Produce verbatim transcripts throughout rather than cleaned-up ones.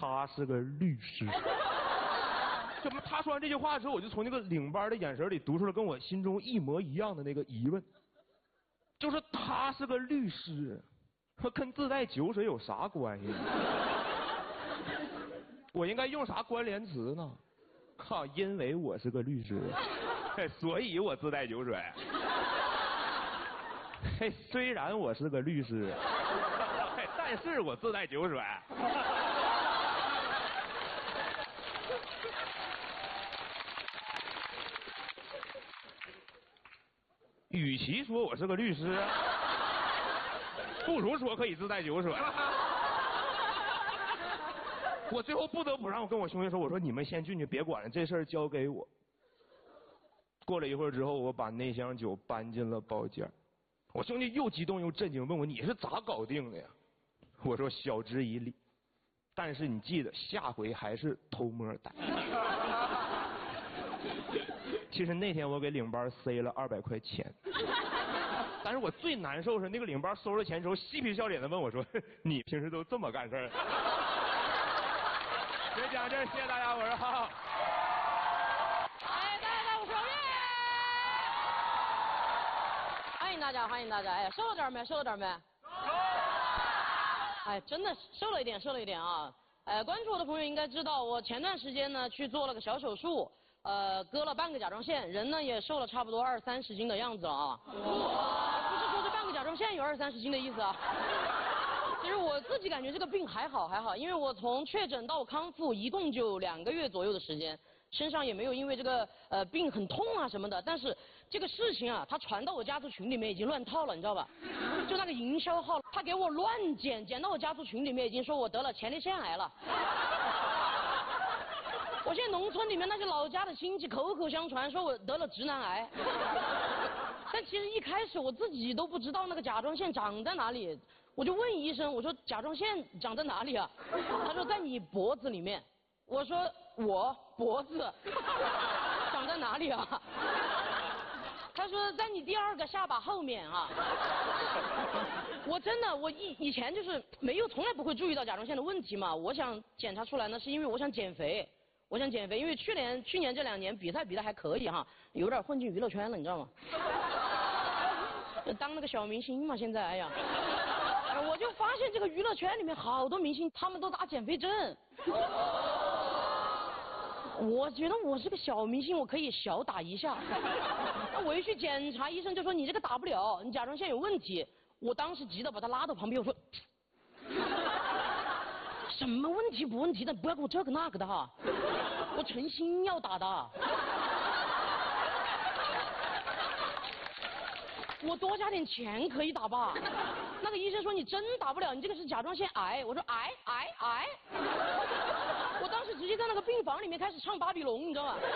他是个律师。怎么？他说完这句话之后，我就从那个领班的眼神里读出了跟我心中一模一样的那个疑问，就是他是个律师，跟自带酒水有啥关系？我应该用啥关联词呢？靠，因为我是个律师，所以我自带酒水。嘿，虽然我是个律师，但是我自带酒水。与其说我是个律师，不如说可以自带酒水。我最后不得不让我跟我兄弟说，我说你们先进去别管了，这事儿交给我。过了一会儿之后，我把那箱酒搬进了包间。我兄弟又激动又震惊，问我你是咋搞定的呀？我说晓之以理，但是你记得下回还是偷摸逮。其实那天我给领班塞了二百块钱，但是我最难受是那个领班收了钱之后嬉皮笑脸的问我说：“你平时都这么干事儿？”就讲这，谢谢大家，我是浩浩。 哎，大家我是月。欢迎大家，欢迎大家！哎，瘦了点没？瘦了点没？哎，真的瘦了一点，瘦了一点啊！呃，关注我的朋友应该知道，我前段时间呢去做了个小手术，呃，割了半个甲状腺，人呢也瘦了差不多二三十斤的样子了啊。不是说这半个甲状腺有二三十斤的意思啊。其实我自己感觉这个病还好还好，因为我从确诊到康复一共就两个月左右的时间，身上也没有因为这个呃病很痛啊什么的。但是这个事情啊，它传到我家族群里面已经乱套了，你知道吧？就那个营销号，他给我乱剪，剪到我家族群里面已经说我得了前列腺癌了。我现在农村里面那些老家的亲戚口口相传说我得了直男癌。但其实一开始我自己都不知道那个甲状腺长在哪里，我就问医生，我说甲状腺长在哪里啊？他说在你脖子里面。我说我脖子长在哪里啊？他说在你第二个下巴后面啊。我真的我以以前就是没有从来不会注意到甲状腺的问题嘛，我想检查出来呢是因为我想减肥。我想减肥，因为去年去年这两年比赛比的还可以哈，有点混进娱乐圈了，你知道吗？当那个小明星嘛，现在哎呀，我就发现这个娱乐圈里面好多明星，他们都打减肥针。我觉得我是个小明星，我可以小打一下。我一去检查，医生就说你这个打不了，你甲状腺有问题。我当时急得把他拉到旁边，我说。什么问题不问题的，不要给我这个那个的哈，我诚心要打的。我多加点钱可以打吧？那个医生说你真打不了，你这个是甲状腺癌。我说癌癌癌。我当时直接在那个病房里面开始唱巴比龙，你知道吗？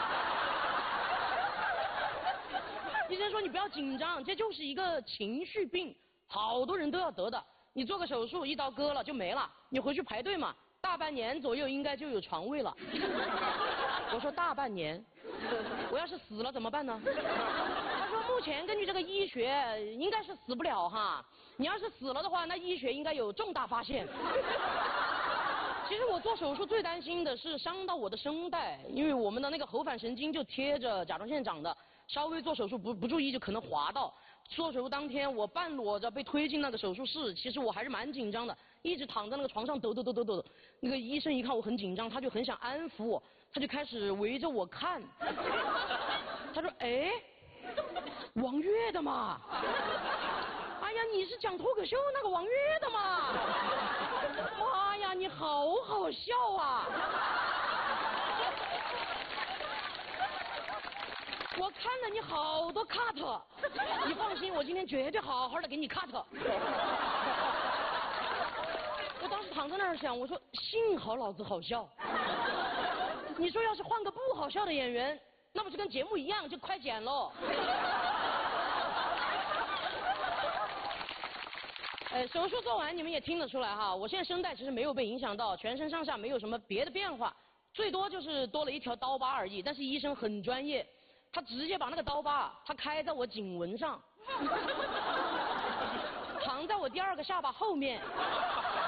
医生说你不要紧张，这就是一个情绪病，好多人都要得的。你做个手术，一刀割了就没了，你回去排队嘛，大半年左右应该就有床位了。我说大半年，我要是死了怎么办呢？他说目前根据这个医学应该是死不了哈，你要是死了的话，那医学应该有重大发现。其实我做手术最担心的是伤到我的声带，因为我们的那个喉返神经就贴着甲状腺长的，稍微做手术不不注意就可能滑到。做手术当天，我半裸着被推进那个手术室，其实我还是蛮紧张的，一直躺在那个床上抖抖抖抖抖。那个医生一看我很紧张，他就很想安抚我，他就开始围着我看。他说：“哎，王悦的嘛？哎呀，你是讲脱口秀那个王悦的嘛？妈呀，你好好笑啊！”我看了你好多 cut， 你放心，我今天绝对好好的给你 cut。我当时躺在那儿想，我说幸好老子好笑。你说要是换个不好笑的演员，那不是跟节目一样就快剪喽？呃，手术做完你们也听得出来哈，我现在声带其实没有被影响到，全身上下没有什么别的变化，最多就是多了一条刀疤而已。但是医生很专业。他直接把那个刀疤，他开在我颈纹上，躺在我第二个下巴后面。